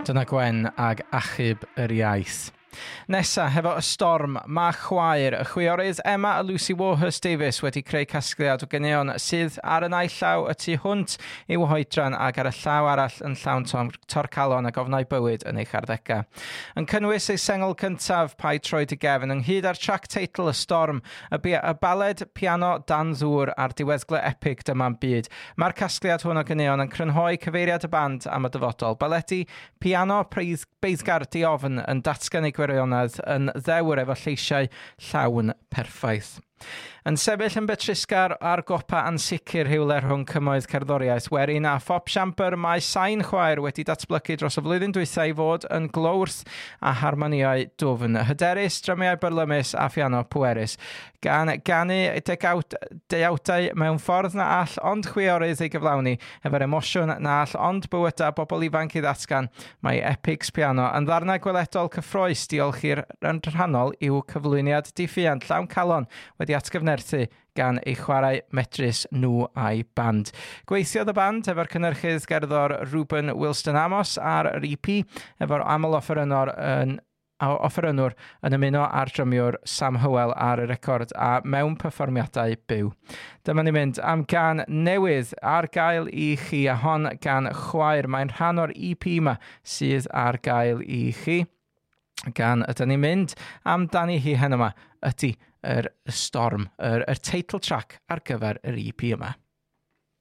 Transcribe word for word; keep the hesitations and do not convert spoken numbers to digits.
Dyna Gwen ag Achub yr Iaith. Nesa, hefo Y Storm, Ma' Chwaer, y chwiorydd Emma a Lucy Warhurst-Davies wedi creu casgliad o ganeuon sydd ar y naill llaw y tu hwnt i'w hoedran ac ar y llaw arall yn llawn torcalon a gofnau bywyd yn eich arddegau. Yn cynnwys ei sengl cyntaf, Paid Troi dy Gefn, ynghyd ar trac teitl Y Storm, y, y baled piano dan ddŵr a'r diweddglau epig dyma'n byd. Mae'r casgliad hwn o ganeuon yn crynhoi cyfeiriad y band am y dyfodol. Baledi piano beiddgar diofn yn datgan ei gwirionedd yn ddewr efo lleisiau llawn perffaith. Yn sefyll yn betrisgar ar gopa ansicr hywler rhwng cymoedd cerddoriaeth, werin a phop siamper, mae sain chwaer wedi datblygu dros y flwyddyn dwythau i fod yn glowrth a harmoniau dwfn, hyderus, drymiau byrlymus a piano pwerus. Gan ganu degawd, deiawdau mewn ffordd na all ond chwiorydd ei gyflawni, efo'r emosiwn na all ond bywyda bobl ifanc i ddatgan, mae Epics Piano yn ddarnau gweledol cyffroes diolch i'r rhannol i'w cyflwyniad diffyant llawn calon wedi atgyfnerthu gan ei chwarae medrus nhw a'i band. Gweithiodd y band efo'r cynnyrchydd gerddor Ruben Wilston Amos ar yr E P, efo'r aml offerynwr yn a offerynwr yn ymuno ar drymiwr Sam Hywel ar y record a mewn perfformiadau byw. Dyma ni mynd am gan newydd ar gael i chi, a hon gan Chwaer. Mae'n rhan o'r E P yma sydd ar gael i chi. Gan ydyn ni'n mynd amdani hi hyn yma ydy yr Storm, yr, yr title track ar gyfer yr E P yma.